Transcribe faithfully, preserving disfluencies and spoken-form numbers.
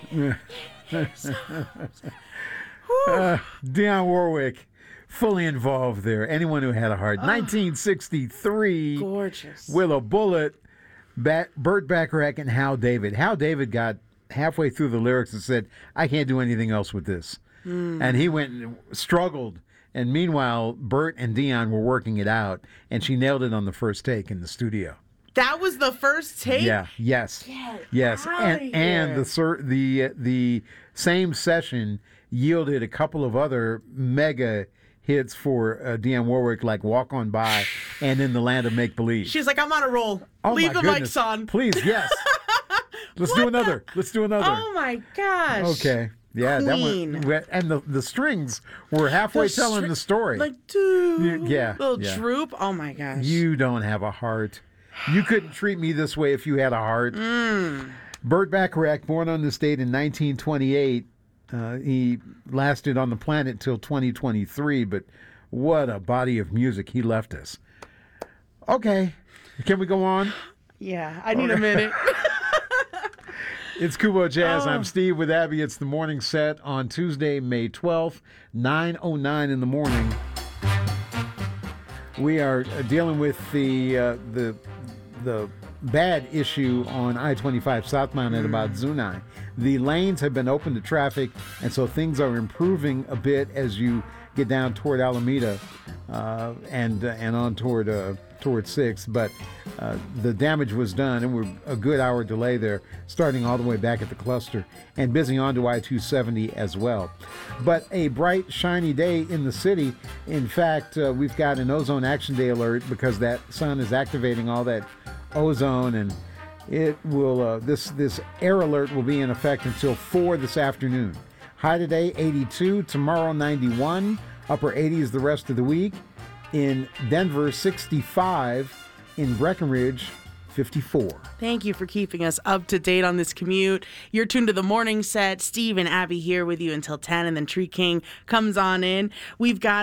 uh, Dionne Warwick, fully involved there. Anyone who had a heart. Oh, nineteen sixty-three. Gorgeous. Willow Bullet, ba- Burt Bacharach, and Hal David. Hal David got halfway through the lyrics and said, I can't do anything else with this. Mm. And he went and struggled. And meanwhile, Burt and Dionne were working it out, and she nailed it on the first take in the studio. That was the first take? Yeah, yes. Get yes. outta And and here. the sur- the the same session yielded a couple of other mega hits for uh, Dionne Warwick, like Walk On By and In the Land of Make Believe. She's like, I'm on a roll. Oh, Leave my the goodness. mics on. Please, yes. Let's What do another. the- Let's do another. Oh my gosh. Okay. Yeah, Queen. that one. And the, the strings were halfway The telling stri- the story. Like, dude. Yeah, Little yeah. droop. Oh my gosh. You don't have a heart. You couldn't treat me this way if you had a heart. Mm. Burt Bacharach, born on this date in nineteen twenty-eight. Uh, he lasted on the planet till twenty twenty-three, but what a body of music he left us. Okay, can we go on? Yeah, I need a minute. It's Kubo Jazz. Oh. I'm Steve with Abby. It's the morning set on Tuesday, May twelfth, nine oh nine in the morning. We are uh, dealing with the uh, the the bad issue on I twenty-five southbound at about Zunai. The lanes have been open to traffic, and so things are improving a bit as you get down toward Alameda uh, and uh, and on toward uh, toward six. But uh, the damage was done, and we're a good hour delay there, starting all the way back at the cluster, and busy on to I two seventy as well. But a bright, shiny day in the city. In fact, uh, we've got an ozone action day alert because that sun is activating all that ozone, and it will. Uh, this this air alert will be in effect until four this afternoon. High today, eighty-two. Tomorrow, ninety-one. Upper eighties the rest of the week. In Denver, sixty-five. In Breckenridge, fifty-four. Thank you for keeping us up to date on this commute. You're tuned to the morning set. Steve and Abby here with you until ten, and then Tree King comes on in. We've got